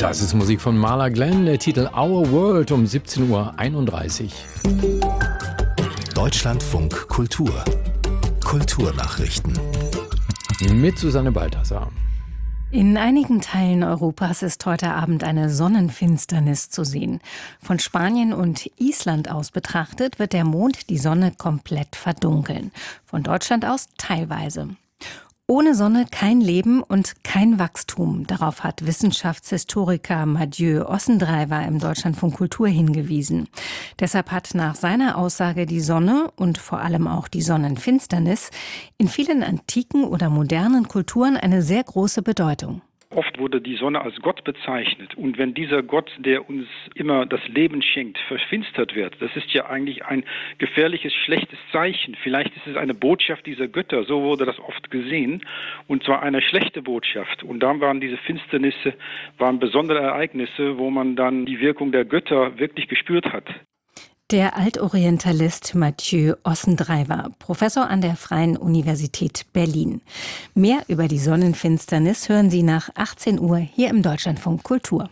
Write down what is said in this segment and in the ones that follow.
Das ist Musik von Marla Glenn, der Titel Our World um 17:31 Uhr. Deutschlandfunk Kultur. Kulturnachrichten. Mit Susanne Balthasar. In einigen Teilen Europas ist heute Abend eine Sonnenfinsternis zu sehen. Von Spanien und Island aus betrachtet wird der Mond die Sonne komplett verdunkeln. Von Deutschland aus teilweise. Ohne Sonne kein Leben und kein Wachstum. Darauf hat Wissenschaftshistoriker Mathieu Ossendrijver im Deutschlandfunk Kultur hingewiesen. Deshalb hat nach seiner Aussage die Sonne und vor allem auch die Sonnenfinsternis in vielen antiken oder modernen Kulturen eine sehr große Bedeutung. Oft wurde die Sonne als Gott bezeichnet. Und wenn dieser Gott, der uns immer das Leben schenkt, verfinstert wird, das ist ja eigentlich ein gefährliches, schlechtes Zeichen. Vielleicht ist es eine Botschaft dieser Götter, so wurde das oft gesehen. Und zwar eine schlechte Botschaft. Und dann waren diese Finsternisse, waren besondere Ereignisse, wo man dann die Wirkung der Götter wirklich gespürt hat. Der Altorientalist Mathieu Ossendrijver, Professor an der Freien Universität Berlin. Mehr über die Sonnenfinsternis hören Sie nach 18 Uhr hier im Deutschlandfunk Kultur.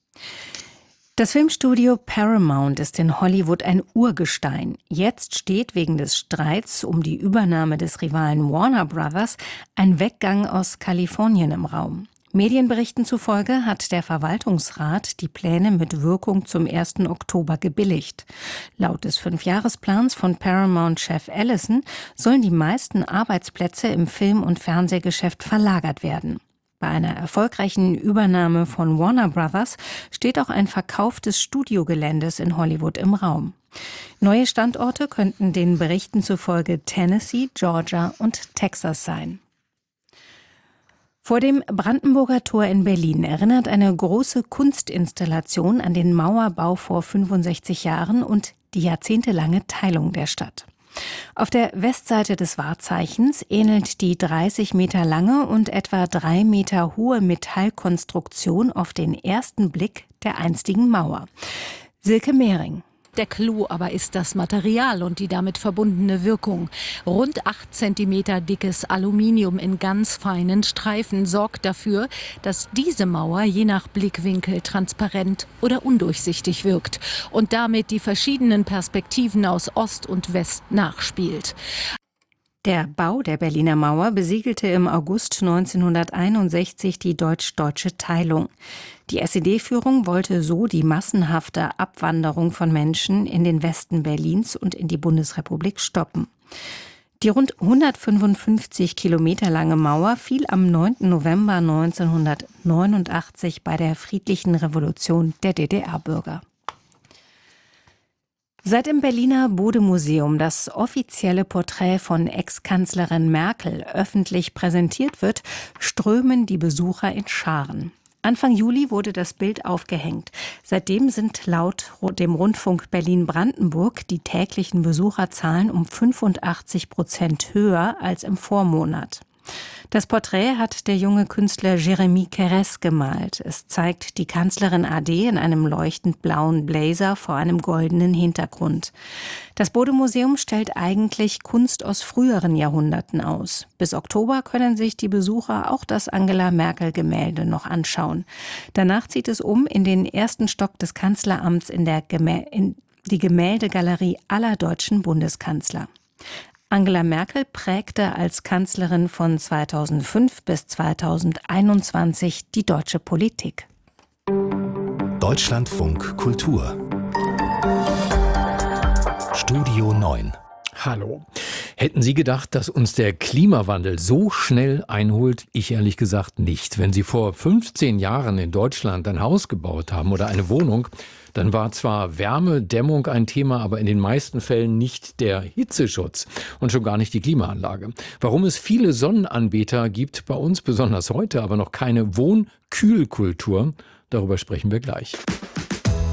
Das Filmstudio Paramount ist in Hollywood ein Urgestein. Jetzt steht wegen des Streits um die Übernahme des Rivalen Warner Brothers ein Weggang aus Kalifornien im Raum. Medienberichten zufolge hat der Verwaltungsrat die Pläne mit Wirkung zum 1. Oktober gebilligt. Laut des 5-Jahresplans von Paramount-Chef Ellison sollen die meisten Arbeitsplätze im Film- und Fernsehgeschäft verlagert werden. Bei einer erfolgreichen Übernahme von Warner Brothers steht auch ein Verkauf des Studiogeländes in Hollywood im Raum. Neue Standorte könnten den Berichten zufolge Tennessee, Georgia und Texas sein. Vor dem Brandenburger Tor in Berlin erinnert eine große Kunstinstallation an den Mauerbau vor 65 Jahren und die jahrzehntelange Teilung der Stadt. Auf der Westseite des Wahrzeichens ähnelt die 30 Meter lange und etwa 3 Meter hohe Metallkonstruktion auf den ersten Blick der einstigen Mauer. Silke Mehring. Der Clou aber ist das Material und die damit verbundene Wirkung. Rund 8 Zentimeter dickes Aluminium in ganz feinen Streifen sorgt dafür, dass diese Mauer je nach Blickwinkel transparent oder undurchsichtig wirkt und damit die verschiedenen Perspektiven aus Ost und West nachspielt. Der Bau der Berliner Mauer besiegelte im August 1961 die deutsch-deutsche Teilung. Die SED-Führung wollte so die massenhafte Abwanderung von Menschen in den Westen Berlins und in die Bundesrepublik stoppen. Die rund 155 Kilometer lange Mauer fiel am 9. November 1989 bei der friedlichen Revolution der DDR-Bürger. Seit im Berliner Bode-Museum das offizielle Porträt von Ex-Kanzlerin Merkel öffentlich präsentiert wird, strömen die Besucher in Scharen. Anfang Juli wurde das Bild aufgehängt. Seitdem sind laut dem Rundfunk Berlin-Brandenburg die täglichen Besucherzahlen um 85% höher als im Vormonat. Das Porträt hat der junge Künstler Jeremy Keres gemalt. Es zeigt die Kanzlerin AD in einem leuchtend blauen Blazer vor einem goldenen Hintergrund. Das Bode-Museum stellt eigentlich Kunst aus früheren Jahrhunderten aus. Bis Oktober können sich die Besucher auch das Angela-Merkel-Gemälde noch anschauen. Danach zieht es um in den ersten Stock des Kanzleramts in die Gemäldegalerie aller deutschen Bundeskanzler. Angela Merkel prägte als Kanzlerin von 2005 bis 2021 die deutsche Politik. Deutschlandfunk Kultur. Studio 9. Hallo. Hätten Sie gedacht, dass uns der Klimawandel so schnell einholt? Ich ehrlich gesagt nicht. Wenn Sie vor 15 Jahren in Deutschland ein Haus gebaut haben oder eine Wohnung, dann war zwar Wärme, Dämmung ein Thema, aber in den meisten Fällen nicht der Hitzeschutz und schon gar nicht die Klimaanlage. Warum es viele Sonnenanbeter gibt bei uns, besonders heute, aber noch keine Wohnkühlkultur, darüber sprechen wir gleich.